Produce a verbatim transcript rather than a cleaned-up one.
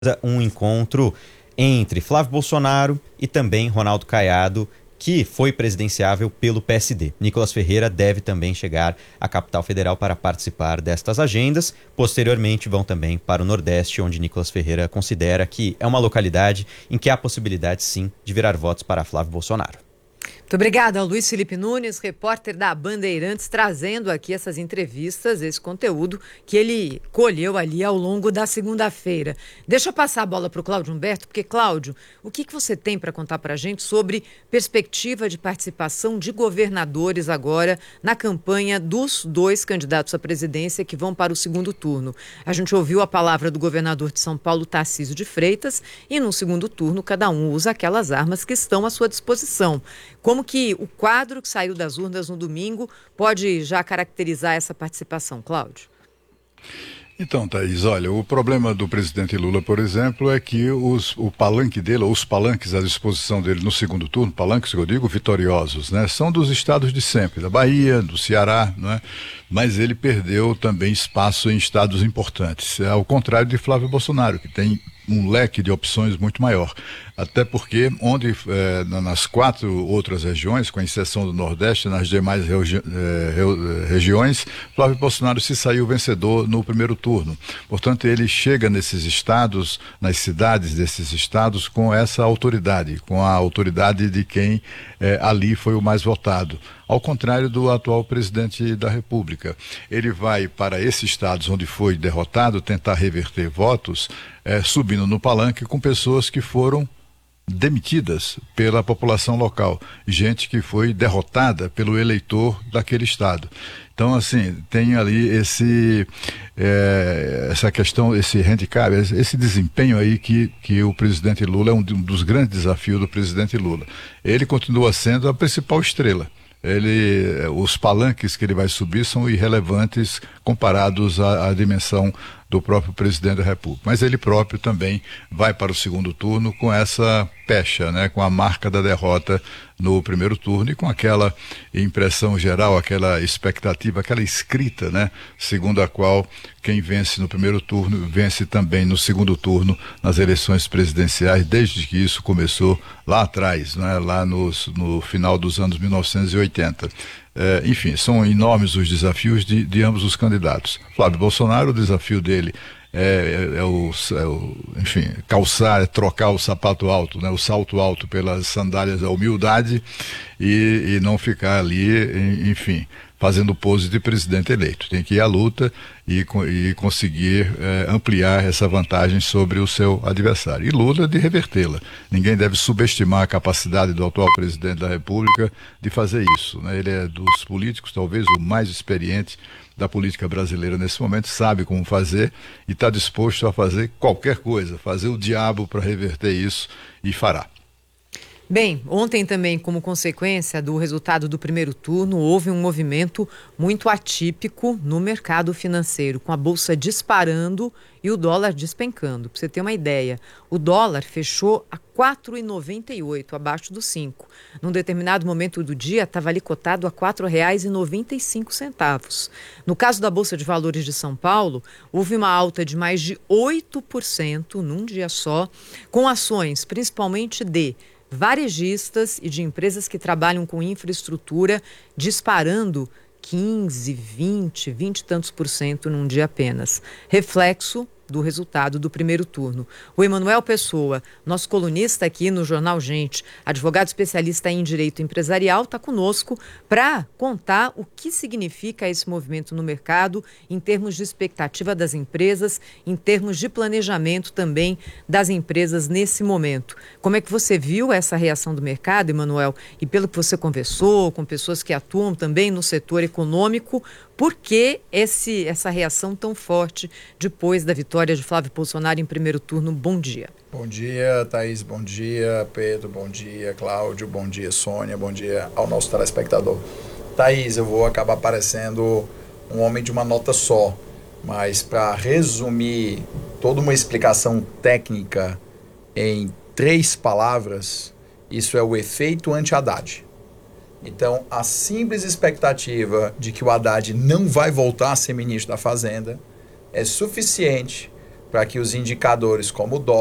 um encontro entre Flávio Bolsonaro e também Ronaldo Caiado, que foi presidenciável pelo P S D. Nicolas Ferreira deve também chegar à capital federal para participar destas agendas. Posteriormente vão também para o Nordeste, onde Nicolas Ferreira considera que é uma localidade em que há possibilidade sim de virar votos para Flávio Bolsonaro. Muito obrigada ao Luiz Felipe Nunes, repórter da Bandeirantes, trazendo aqui essas entrevistas, esse conteúdo que ele colheu ali ao longo da segunda-feira. Deixa eu passar a bola para o Cláudio Humberto, porque, Cláudio, o que, que você tem para contar para a gente sobre perspectiva de participação de governadores agora na campanha dos dois candidatos à presidência que vão para o segundo turno? A gente ouviu a palavra do governador de São Paulo, Tarcísio de Freitas, e no segundo turno cada um usa aquelas armas que estão à sua disposição. Como que o quadro que saiu das urnas no domingo pode já caracterizar essa participação, Cláudio? Então, Thaís, olha, o problema do presidente Lula, por exemplo, é que os, o palanque dele, ou os palanques à disposição dele no segundo turno, palanques que eu digo, vitoriosos, né, são dos estados de sempre, da Bahia, do Ceará, né, mas ele perdeu também espaço em estados importantes, ao contrário de Flávio Bolsonaro, que tem um leque de opções muito maior. Até porque, onde eh, nas quatro outras regiões, com exceção do Nordeste, nas demais regi eh, regiões, Flávio Bolsonaro se saiu vencedor no primeiro turno. Portanto, ele chega nesses estados, nas cidades desses estados, com essa autoridade, com a autoridade de quem eh, ali foi o mais votado. Ao contrário do atual presidente da República. Ele vai para esses estados onde foi derrotado tentar reverter votos, eh, subindo no palanque com pessoas que foram demitidas pela população local, gente que foi derrotada pelo eleitor daquele estado. Então, assim, tem ali esse, é, essa questão, esse handicap, esse desempenho aí que, que o presidente Lula, é um dos grandes desafios do presidente Lula. Ele continua sendo a principal estrela. Ele, os palanques que ele vai subir são irrelevantes comparados à, à dimensão do próprio presidente da República. Mas ele próprio também vai para o segundo turno com essa pecha, né, com a marca da derrota no primeiro turno e com aquela impressão geral, aquela expectativa, aquela escrita, né, segundo a qual quem vence no primeiro turno vence também no segundo turno nas eleições presidenciais, desde que isso começou lá atrás, né, lá nos, no final dos anos mil novecentos e oitenta. É, enfim, são enormes os desafios de, de ambos os candidatos. Flávio Bolsonaro, o desafio dele é, é, é, o, é o, enfim, calçar, é trocar o sapato alto, né, o salto alto pelas sandálias da humildade e, e não ficar ali, enfim, fazendo pose de presidente eleito. Tem que ir à luta e, e conseguir é, ampliar essa vantagem sobre o seu adversário. E Lula de revertê-la. Ninguém deve subestimar a capacidade do atual presidente da República de fazer isso, né? Ele é dos políticos, talvez o mais experiente da política brasileira nesse momento, sabe como fazer e está disposto a fazer qualquer coisa, fazer o diabo para reverter isso e fará. Bem, ontem também, como consequência do resultado do primeiro turno, houve um movimento muito atípico no mercado financeiro, com a bolsa disparando e o dólar despencando. Para você ter uma ideia, o dólar fechou a quatro reais e noventa e oito centavos, abaixo dos cinco. Num determinado momento do dia, estava ali cotado a quatro reais e noventa e cinco centavos. No caso da Bolsa de Valores de São Paulo, houve uma alta de mais de oito por cento num dia só, com ações principalmente de varejistas e de empresas que trabalham com infraestrutura disparando quinze, vinte, vinte e tantos por cento num dia apenas. Reflexo do resultado do primeiro turno. O Emanuel Pessoa, nosso colunista aqui no Jornal Gente, advogado especialista em direito empresarial, está conosco para contar o que significa esse movimento no mercado em termos de expectativa das empresas, em termos de planejamento também das empresas nesse momento. Como é que você viu essa reação do mercado, Emanuel? E pelo que você conversou com pessoas que atuam também no setor econômico, por que esse, essa reação tão forte depois da vitória de Flávio Bolsonaro em primeiro turno? Bom dia. Bom dia, Thaís. Bom dia, Pedro. Bom dia, Cláudio. Bom dia, Sônia. Bom dia ao nosso telespectador. Thaís, eu vou acabar parecendo um homem de uma nota só, mas para resumir toda uma explicação técnica em três palavras, isso é o efeito anti-Haddad. Então, a simples expectativa de que o Haddad não vai voltar a ser ministro da Fazenda é suficiente para que os indicadores como o dólar